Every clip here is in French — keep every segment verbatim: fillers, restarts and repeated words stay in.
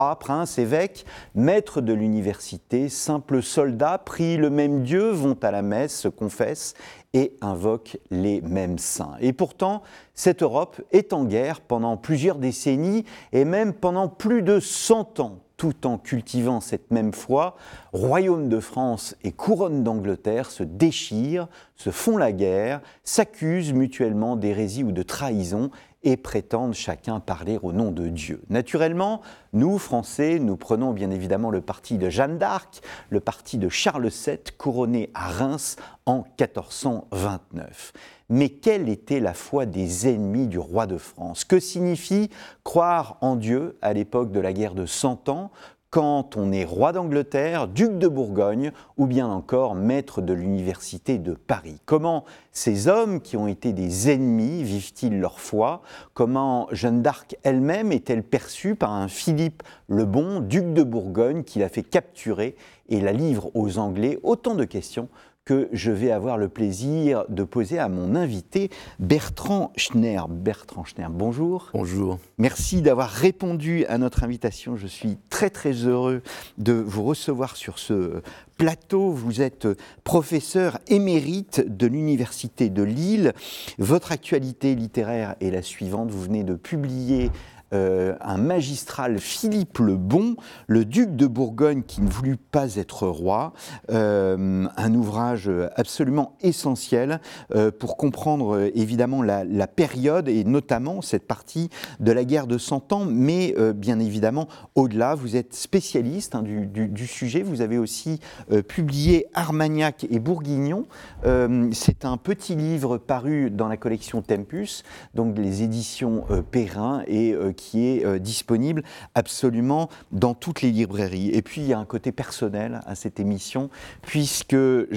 Prince, évêque, maître de l'université, simples soldats, prient le même Dieu, vont à la messe, se confessent et invoquent les mêmes saints. Et pourtant, cette Europe est en guerre pendant plusieurs décennies et même pendant plus de cent ans. Tout en cultivant cette même foi, royaume de France et couronne d'Angleterre se déchirent, se font la guerre, s'accusent mutuellement d'hérésie ou de trahison et prétendent chacun parler au nom de Dieu. Naturellement, nous, Français, nous prenons bien évidemment le parti de Jeanne d'Arc, le parti de Charles sept, couronné à Reims en quatorze cent vingt-neuf. Mais quelle était la foi des ennemis du roi de France? Que signifie croire en Dieu à l'époque de la guerre de Cent Ans, quand on est roi d'Angleterre, duc de Bourgogne ou bien encore maître de l'université de Paris? Comment ces hommes qui ont été des ennemis vivent-ils leur foi? Comment Jeanne d'Arc elle-même est-elle perçue par un Philippe le Bon, duc de Bourgogne, qui l'a fait capturer et la livre aux Anglais? Autant de questions que je vais avoir le plaisir de poser à mon invité, Bertrand Schners. Bertrand Schners, bonjour. Bonjour. Merci d'avoir répondu à notre invitation. Je suis très très heureux de vous recevoir sur ce plateau. Vous êtes professeur émérite de l'Université de Lille. Votre actualité littéraire est la suivante. Vous venez de publier Euh, un magistral Philippe le Bon, le duc de Bourgogne qui ne voulut pas être roi, euh, un ouvrage absolument essentiel euh, pour comprendre euh, évidemment la, la période et notamment cette partie de la guerre de Cent Ans, mais euh, bien évidemment au-delà. Vous êtes spécialiste hein, du, du, du sujet, vous avez aussi euh, publié Armagnac et Bourguignon. Euh, c'est un petit livre paru dans la collection Tempus, donc les éditions euh, Perrin et euh, qui est euh, disponible absolument dans toutes les librairies. Et puis, il y a un côté personnel à cette émission, puisque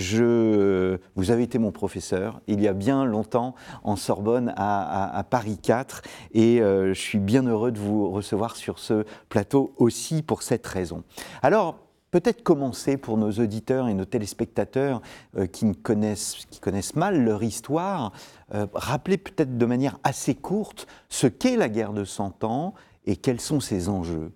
je, vous avez été mon professeur il y a bien longtemps en Sorbonne à, à, à Paris quatre, et euh, je suis bien heureux de vous recevoir sur ce plateau aussi pour cette raison. Alors, peut-être commencer pour nos auditeurs et nos téléspectateurs euh, qui, ne connaissent, qui connaissent mal leur histoire, euh, rappeler peut-être de manière assez courte ce qu'est la guerre de Cent Ans et quels sont ses enjeux.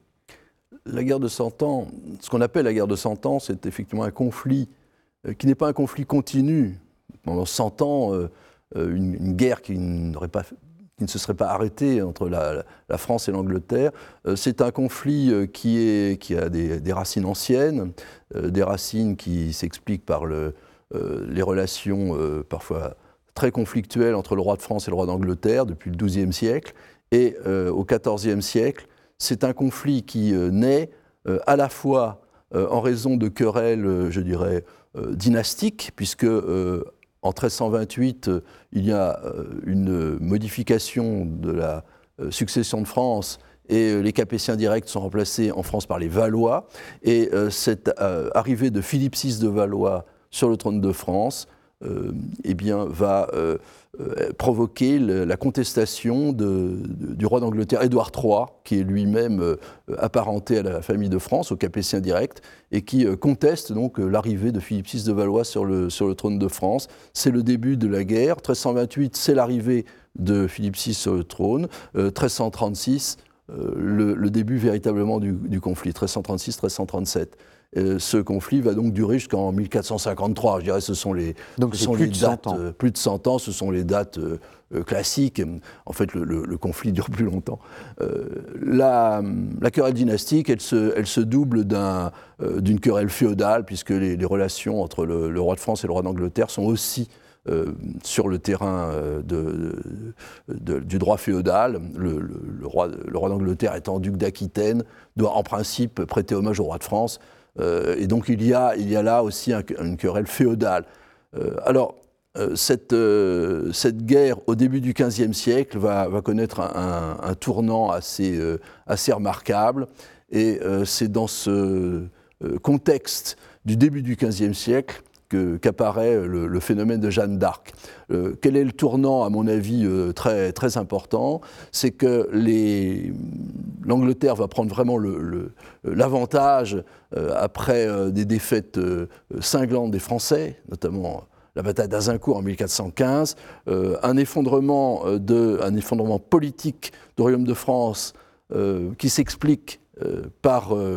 La guerre de Cent Ans, ce qu'on appelle la guerre de Cent Ans, c'est effectivement un conflit euh, qui n'est pas un conflit continu. Pendant cent ans, euh, une, une guerre qui n'aurait pas qui ne se serait pas arrêtée entre la, la France et l'Angleterre. Euh, c'est un conflit euh, qui, est, qui a des, des racines anciennes, euh, des racines qui s'expliquent par le, euh, les relations euh, parfois très conflictuelles entre le roi de France et le roi d'Angleterre depuis le douzième siècle. Et euh, au quatorzième siècle, c'est un conflit qui euh, naît euh, à la fois euh, en raison de querelles, euh, je dirais, euh, dynastiques, puisque euh, en treize cent vingt-huit, euh, il y a euh, une modification de la euh, succession de France et euh, les Capétiens directs sont remplacés en France par les Valois. Et euh, cette euh, arrivée de Philippe six de Valois sur le trône de France euh, eh bien, va euh, euh, provoquer le, la contestation de, de, du roi d'Angleterre, Édouard trois, qui est lui-même euh, apparenté à la famille de France, aux Capétiens directs, et qui euh, conteste donc euh, l'arrivée de Philippe six de Valois sur le, sur le trône de France. C'est le début de la guerre. treize cent vingt-huit, c'est l'arrivée de Philippe six sur le trône. Euh, treize cent trente-six, euh, le, le début véritablement du, du conflit. treize cent trente-six treize cent trente-sept. Euh, ce conflit va donc durer jusqu'en mille quatre cent cinquante-trois. Je dirais, ce sont les, donc ce sont plus les de dates, cent ans. Euh, plus de cent ans. Ce sont les dates euh, euh, classiques. En fait, le, le, le conflit dure plus longtemps. Euh, la, la querelle dynastique, elle se, elle se double d'un, euh, d'une querelle féodale, puisque les, les relations entre le, le roi de France et le roi d'Angleterre sont aussi Euh, sur le terrain euh, de, de, du droit féodal. Le, le, le roi, le roi d'Angleterre étant duc d'Aquitaine, doit en principe prêter hommage au roi de France. Euh, et donc il y, a, il y a là aussi un, une querelle féodale. Euh, alors, euh, cette, euh, cette guerre, au début du quinzième siècle, va, va connaître un, un, un tournant assez, euh, assez remarquable. Et euh, c'est dans ce euh, contexte du début du quinzième siècle Que, qu'apparaît le, le phénomène de Jeanne d'Arc. Euh, quel est le tournant, à mon avis, euh, très, très important? C'est que les, l'Angleterre va prendre vraiment le, le, l'avantage, euh, après euh, des défaites euh, cinglantes des Français, notamment la bataille d'Azincourt en mille quatre cent quinze, euh, un, effondrement de, un effondrement politique du Royaume de France euh, qui s'explique euh, par